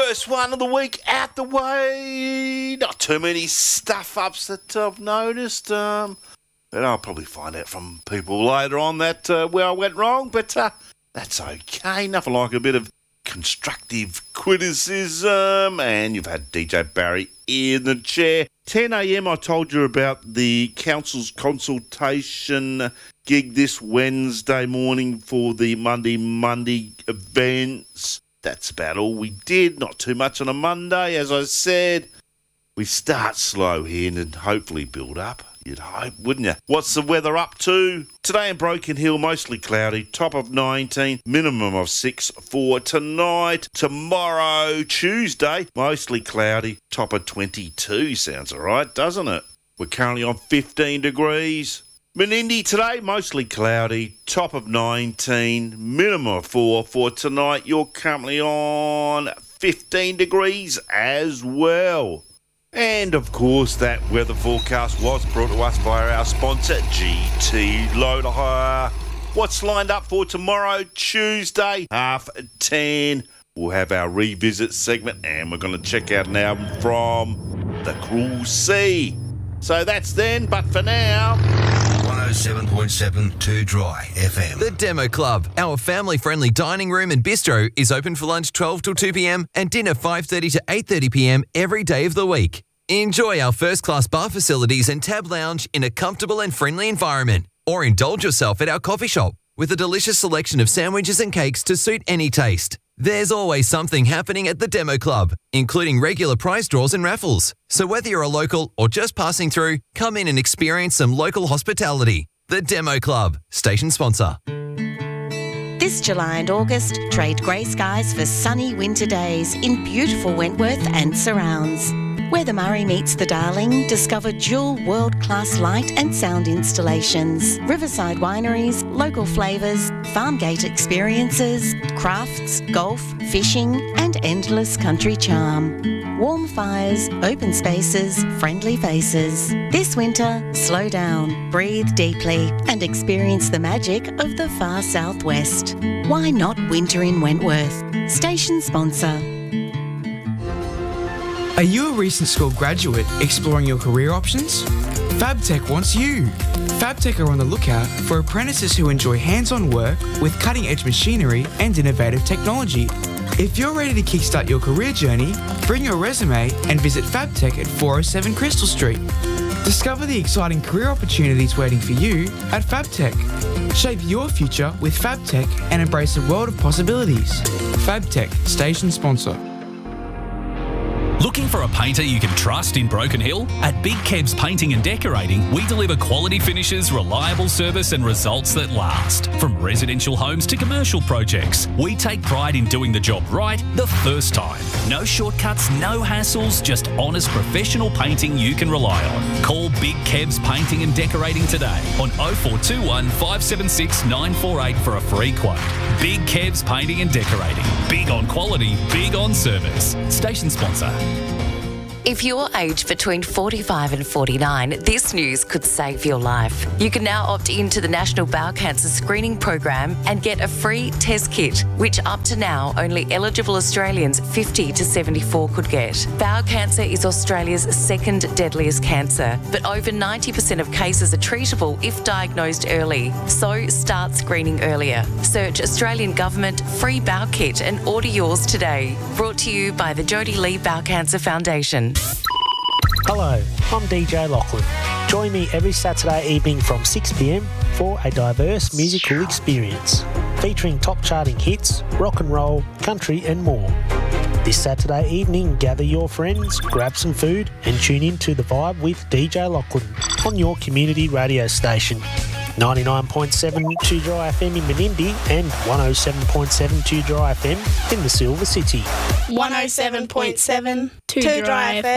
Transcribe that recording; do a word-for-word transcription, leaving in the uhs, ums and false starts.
First one of the week out the way. Not too many stuff-ups that I've noticed. Um, but I'll probably find out from people later on that uh, where I went wrong. But uh, that's okay. Nothing like a bit of constructive criticism. And you've had D J Barry in the chair. ten a.m. I told you about the council's consultation gig this Wednesday morning for the Monday Monday events. That's about all we did. Not too much on a Monday. As I said, we start slow here and hopefully build up. You'd hope, wouldn't you? What's the weather up to? Today in Broken Hill, mostly cloudy, top of nineteen, minimum of six for tonight. Tomorrow, Tuesday, mostly cloudy, top of twenty-two. Sounds all right, doesn't it? We're currently on fifteen degrees. Menindee today, mostly cloudy, top of nineteen, minimum of four for tonight. You're currently on fifteen degrees as well. And, of course, that weather forecast was brought to us by our sponsor, G T Loader Hire. What's lined up for tomorrow, Tuesday, half ten? We'll have our revisit segment, and we're going to check out an album from The Cruel Sea. So that's then, but for now... one oh seven point seven Too Dry F M. The Demo Club, our family-friendly dining room and bistro, is open for lunch twelve till two p.m. and dinner five thirty to eight thirty p.m. every day of the week. Enjoy our first-class bar facilities and tab lounge in a comfortable and friendly environment, or indulge yourself at our coffee shop with a delicious selection of sandwiches and cakes to suit any taste. There's always something happening at the Demo Club, including regular prize draws and raffles. So whether you're a local or just passing through, come in and experience some local hospitality. The Demo Club, station sponsor. This July and August, trade grey skies for sunny winter days in beautiful Wentworth and surrounds. Where the Murray meets the Darling, discover dual world-class light and sound installations, riverside wineries, local flavours, farm gate experiences, crafts, golf, fishing and endless country charm. Warm fires, open spaces, friendly faces. This winter, slow down, breathe deeply and experience the magic of the far southwest. Why not winter in Wentworth? Station sponsor. Are you a recent school graduate exploring your career options? FabTech wants you. FabTech are on the lookout for apprentices who enjoy hands-on work with cutting-edge machinery and innovative technology. If you're ready to kickstart your career journey, bring your resume and visit FabTech at four oh seven Crystal Street. Discover the exciting career opportunities waiting for you at FabTech. Shape your future with FabTech and embrace a world of possibilities. FabTech, station sponsor. Looking for a painter you can trust in Broken Hill? At Big Kebs Painting and Decorating, we deliver quality finishes, reliable service and results that last. From residential homes to commercial projects, we take pride in doing the job right the first time. No shortcuts, no hassles, just honest professional painting you can rely on. Call Big Kebs Painting and Decorating today on oh four two one, five seven six, nine four eight for a free quote. Big Kebs Painting and Decorating. Big on quality, big on service. Station sponsor. If you're aged between forty-five and forty-nine, this news could save your life. You can now opt into the National Bowel Cancer Screening Program and get a free test kit, which up to now only eligible Australians fifty to seventy-four could get. Bowel cancer is Australia's second deadliest cancer, but over ninety percent of cases are treatable if diagnosed early. So start screening earlier. Search Australian Government Free Bowel Kit and order yours today. Brought to you by the Jodie Lee Bowel Cancer Foundation. Hello, I'm D J Lachlan. Join me every Saturday evening from six p.m. for a diverse musical experience featuring top charting hits, rock and roll, country and more. This Saturday evening, gather your friends, grab some food and tune in to The Vibe with D J Lachlan on your community radio station. ninety-nine point seven Too Dry F M in Menindee and one oh seven point seven Too Dry F M in the Silver City. one oh seven point seven Too Dry F M.